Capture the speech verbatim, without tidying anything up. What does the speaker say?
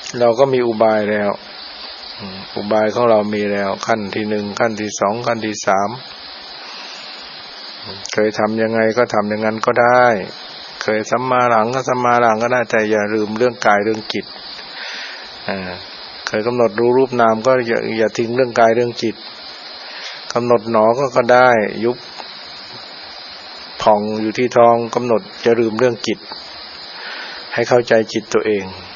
เราก็มีอุบายแล้วอุบายของเรามีแล้วขั้นที่หนึ่งขั้นที่สองขั้นที่สามเคยทำยังไงก็ทำอย่างนั้นก็ได้เคยสัมมาหลังก็สัมมาหลังก็ได้แต่อย่าลืมเรื่องกายเรื่องจิตอ่าเคยกำหนดรู้รูปนามก็อย่าอย่าทิ้งเรื่องกายเรื่องจิตกำหนดหนอก็ก็ได้ยุบผ่องอยู่ที่ท้องกำหนดอย่าลืมเรื่องจิตให้เข้าใจจิตตัวเอง